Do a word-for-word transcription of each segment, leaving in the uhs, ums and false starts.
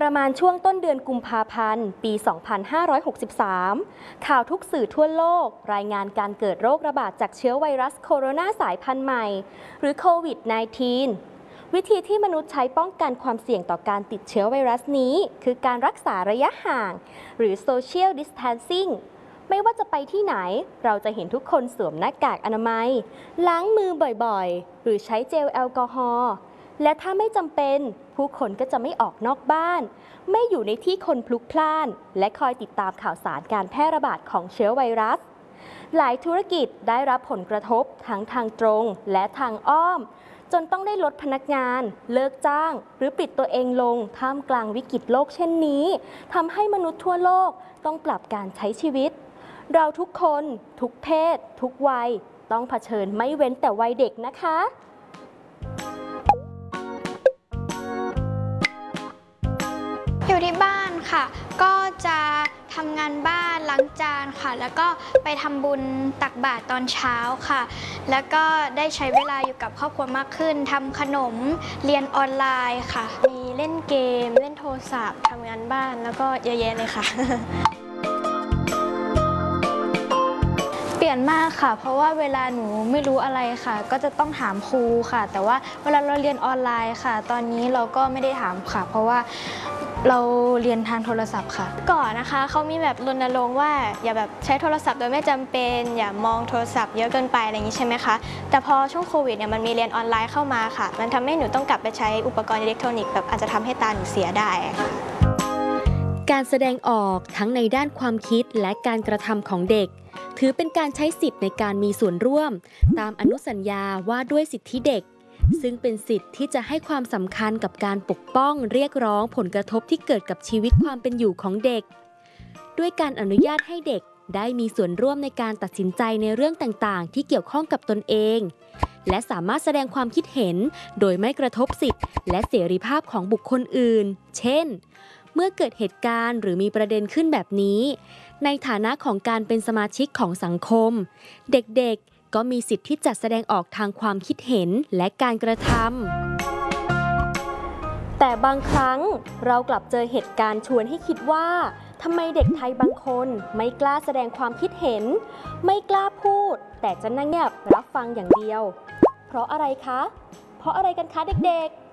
ประมาณช่วงต้นเดือนกุมภาพันธ์ ปี สองพันห้าร้อยหกสิบสาม ข่าวทุกสื่อทั่วโลกรายงานการเกิดโรคระบาดจากเชื้อไวรัสโคโรนาสายพันธุ์ใหม่ หรือโควิด สิบเก้า วิธีที่มนุษย์ใช้ป้องกันความเสี่ยงต่อการติดเชื้อไวรัสนี้คือการรักษาระยะห่าง หรือ Social Distancing ไม่ว่าจะไปที่ไหนเราจะเห็นทุกคนสวมหน้ากากอนามัยล้างมือบ่อยๆหรือใช้เจลแอลกอฮอล์และถ้าไม่จำเป็นผู้คนก็จะไม่ออกนอกบ้านไม่อยู่ในที่คนพลุกพล่านและคอยติดตามข่าวสารการแพร่ระบาดของเชื้อไวรัสหลายธุรกิจได้รับผลกระทบทั้งทางตรงและทางอ้อมจนต้องได้ลดพนักงานเลิกจ้างหรือปิดตัวเองลงท่ามกลางวิกฤตโลกเช่นนี้ทำให้มนุษย์ทั่วโลกต้องปรับการใช้ชีวิตเราทุกคนทุกเพศทุกวัยต้องเผชิญไม่เว้นแต่วัยเด็กนะคะอยู่ที่บ้านค่ะก็จะทำงานบ้านล้างจานค่ะแล้วก็ไปทำบุญตักบาตรตอนเช้าค่ะแล้วก็ได้ใช้เวลาอยู่กับครอบครัวมากขึ้นทำขนมเรียนออนไลน์ค่ะมีเล่นเกมเล่นโทรศัพท์ทำงานบ้านแล้วก็เยอะแยะเลยค่ะ เปลี่ยนมากค่ะเพราะว่าเวลาหนูไม่รู้อะไรค่ะก็จะต้องถามครูค่ะแต่ว่าเวลาเราเรียนออนไลน์ค่ะตอนนี้เราก็ไม่ได้ถามค่ะเพราะว่าเราเรียนทางโทรศัพท์ค่ะก่อนนะคะเขามีแบบรณรงค์ว่าอย่าแบบใช้โทรศัพท์โดยไม่จำเป็นอย่ามองโทรศัพท์เยอะเกินไปอะไรอย่างนี้ใช่ไหมคะแต่พอช่วงโควิดเนี่ยมันมีเรียนออนไลน์เข้ามาค่ะมันทำให้หนูต้องกลับไปใช้อุปกรณ์อิเล็กทรอนิกส์แบบอาจจะทำให้ตาหนูเสียได้ค่ะการแสดงออกทั้งในด้านความคิดและการกระทำของเด็กถือเป็นการใช้สิทธิ์ในการมีส่วนร่วมตามอนุสัญญาว่าด้วยสิทธิเด็กซึ่งเป็นสิทธิ์ที่จะให้ความสำคัญกับการปกป้องเรียกร้องผลกระทบที่เกิดกับชีวิตความเป็นอยู่ของเด็กด้วยการอนุญาตให้เด็กได้มีส่วนร่วมในการตัดสินใจในเรื่องต่างๆที่เกี่ยวข้องกับตนเองและสามารถแสดงความคิดเห็นโดยไม่กระทบสิทธิ์และเสรีภาพของบุคคลอื่นเช่นเมื่อเกิดเหตุการณ์หรือมีประเด็นขึ้นแบบนี้ในฐานะของการเป็นสมาชิกของสังคมเด็กๆก็มีสิทธิ์ที่จะแสดงออกทางความคิดเห็นและการกระทำแต่บางครั้งเรากลับเจอเหตุการณ์ชวนให้คิดว่าทำไมเด็กไทยบางคนไม่กล้าแสดงความคิดเห็นไม่กล้าพูดแต่จะนั่งเงียบรับฟังอย่างเดียวเพราะอะไรคะเพราะอะไรกันคะเด็กๆ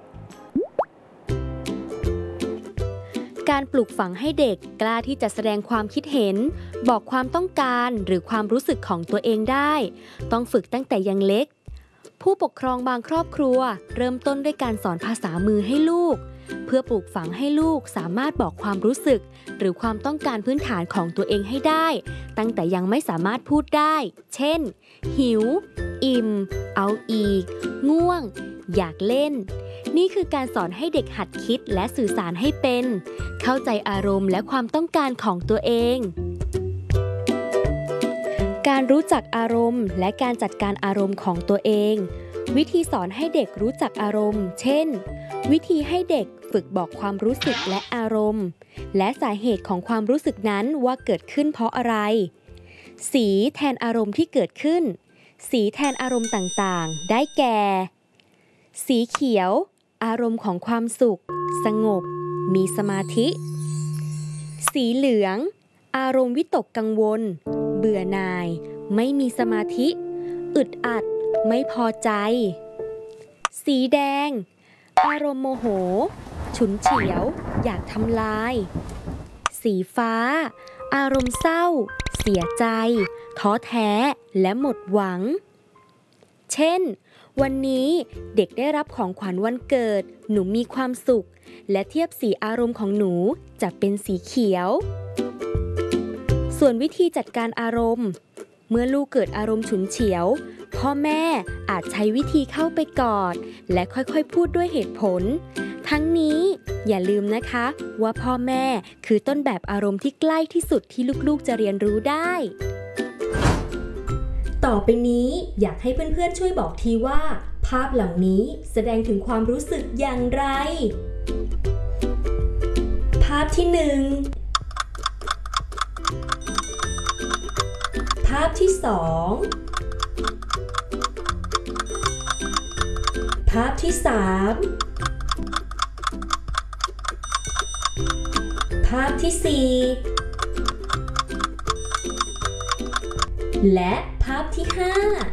การปลูกฝังให้เด็กกล้าที่จะแสดงความคิดเห็นบอกความต้องการหรือความรู้สึกของตัวเองได้ต้องฝึกตั้งแต่ยังเล็กผู้ปกครองบางครอบครัวเริ่มต้นด้วยการสอนภาษามือให้ลูกเพื่อปลูกฝังให้ลูกสามารถบอกความรู้สึกหรือความต้องการพื้นฐานของตัวเองให้ได้ตั้งแต่ยังไม่สามารถพูดได้เช่นหิวอิ่มเอาอีกง่วงอยากเล่นนี่คือการสอนให้เด็กหัดคิดและสื่อสารให้เป็นเข้าใจอารมณ์และความต้องการของตัวเองการรู้จักอารมณ์และการจัดการอารมณ์ของตัวเองวิธีสอนให้เด็กรู้จักอารมณ์เช่นวิธีให้เด็กฝึกบอกความรู้สึกและอารมณ์และสาเหตุของความรู้สึกนั้นว่าเกิดขึ้นเพราะอะไรสีแทนอารมณ์ที่เกิดขึ้นสีแทนอารมณ์ต่างๆได้แก่สีเขียวอารมณ์ของความสุขสงบมีสมาธิสีเหลืองอารมณ์วิตกกังวลเบื่อหน่ายไม่มีสมาธิอึดอัดไม่พอใจสีแดงอารมณ์โมโหฉุนเฉียวอยากทำลายสีฟ้าอารมณ์เศร้าเสียใจท้อแท้และหมดหวังเช่นวันนี้เด็กได้รับของขวัญวันเกิดหนูมีความสุขและเทียบสีอารมณ์ของหนูจะเป็นสีเขียวส่วนวิธีจัดการอารมณ์เมื่อลูกเกิดอารมณ์ฉุนเฉียวพ่อแม่อาจใช้วิธีเข้าไปกอดและค่อยๆพูดด้วยเหตุผลทั้งนี้อย่าลืมนะคะว่าพ่อแม่คือต้นแบบอารมณ์ที่ใกล้ที่สุดที่ลูกๆจะเรียนรู้ได้ต่อไปนี้อยากให้เพื่อนๆช่วยบอกทีว่าภาพเหล่านี้แสดงถึงความรู้สึกอย่างไรภาพที่หนึ่งภาพที่สองภาพที่สามภาพที่สี่และภาพที่ห้า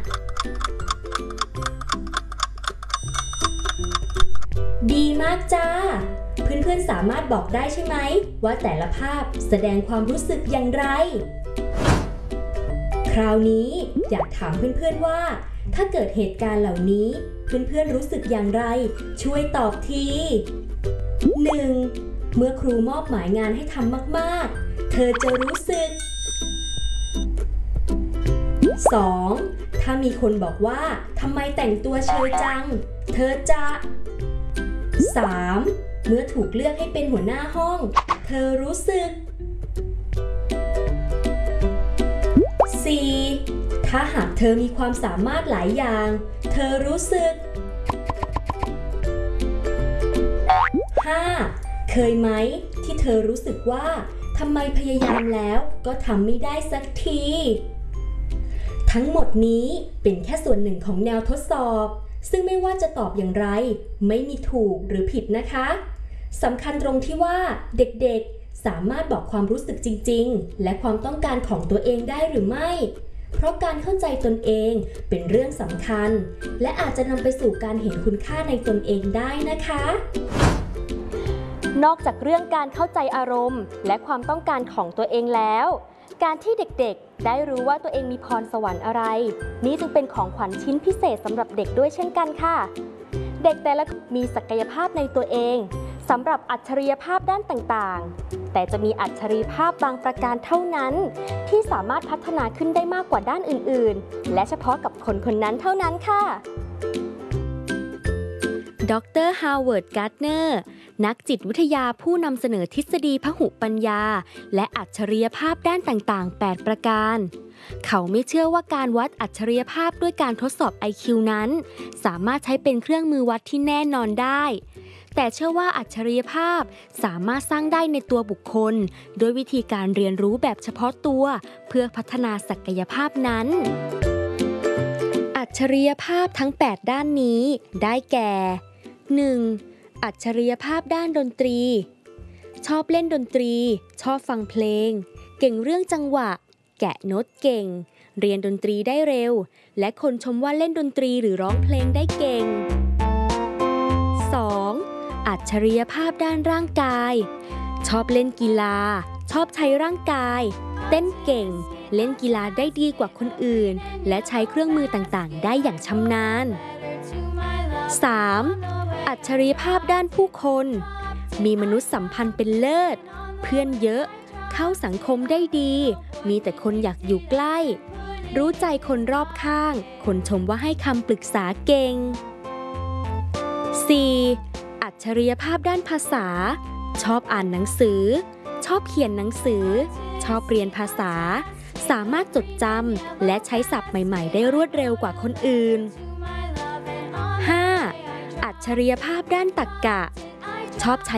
ดีมากจ้าเพื่อนๆสามารถบอกได้ใช่ไหมว่าแต่ละภาพแสดงความรู้สึกอย่างไรคราวนี้อยากถามเพื่อนๆว่าถ้าเกิดเหตุการณ์เหล่านี้เพื่อนๆรู้สึกอย่างไรช่วยตอบทีหนึ่งเมื่อครูมอบหมายงานให้ทำมากๆเธอจะรู้สึกสองถ้ามีคนบอกว่าทำไมแต่งตัวเชยจังเธอจะสามเมื่อถูกเลือกให้เป็นหัวหน้าห้องเธอรู้สึกสี่ถ้าหากเธอมีความสามารถหลายอย่างเธอรู้สึกห้าเคยไหมที่เธอรู้สึกว่าทำไมพยายามแล้วก็ทำไม่ได้สักทีทั้งหมดนี้เป็นแค่ส่วนหนึ่งของแนวทดสอบซึ่งไม่ว่าจะตอบอย่างไรไม่มีถูกหรือผิดนะคะสำคัญตรงที่ว่าเด็กๆสามารถบอกความรู้สึกจริงๆและความต้องการของตัวเองได้หรือไม่เพราะการเข้าใจตนเองเป็นเรื่องสำคัญและอาจจะนำไปสู่การเห็นคุณค่าในตนเองได้นะคะนอกจากเรื่องการเข้าใจอารมณ์และความต้องการของตัวเองแล้วการที่เด็กๆได้รู้ว่าตัวเองมีพรสวรรค์อะไรนี่จึงเป็นของขวัญชิ้นพิเศษสำหรับเด็กด้วยเช่นกันค่ะเด็กแต่ละคนมีศักยภาพในตัวเองสำหรับอัจฉริยภาพด้านต่างๆแต่จะมีอัจฉริยภาพบางประการเท่านั้นที่สามารถพัฒนาขึ้นได้มากกว่าด้านอื่นๆและเฉพาะกับคนคนนั้นเท่านั้นค่ะดร.ฮาวเวิร์ด การ์ตเนอร์นักจิตวิทยาผู้นำเสนอทฤษฎีพหุปัญญาและอัจฉริยภาพด้านต่างๆแปดประการเขาไม่เชื่อว่าการวัดอัจฉริยภาพด้วยการทดสอบ ไอ คิว นั้นสามารถใช้เป็นเครื่องมือวัดที่แน่นอนได้แต่เชื่อว่าอัจฉริยภาพสามารถสร้างได้ในตัวบุคคลโดยวิธีการเรียนรู้แบบเฉพาะตัวเพื่อพัฒนาศักยภาพนั้นอัจฉริยภาพทั้งแปดด้านนี้ได้แก่ หนึ่ง. อัจฉริยภาพด้านดนตรีชอบเล่นดนตรีชอบฟังเพลงเก่งเรื่องจังหวะแกะโน้ตเก่งเรียนดนตรีได้เร็วและคนชมว่าเล่นดนตรีหรือร้องเพลงได้เก่ง สอง. อัจฉริยภาพด้านร่างกายชอบเล่นกีฬาชอบใช้ร่างกายเต้นเก่งเล่นกีฬาได้ดีกว่าคนอื่นและใช้เครื่องมือต่างๆได้อย่างชำนาญ สาม. อัจฉริยภาพด้านผู้คนมีมนุษยสัมพันธ์เป็นเลิศเพื่อนเยอะเข้าสังคมได้ดีมีแต่คนอยากอยู่ใกล้รู้ใจคนรอบข้างคนชมว่าให้คำปรึกษาเก่ง สี่. อัจฉริยภาพด้านภาษาชอบอ่านหนังสือชอบเขียนหนังสือชอบเรียนภาษาสามารถจดจำและใช้ศัพท์ใหม่ๆได้รวดเร็วกว่าคนอื่น ห้า. อัจฉริยภาพด้านตรรกะชอบใช้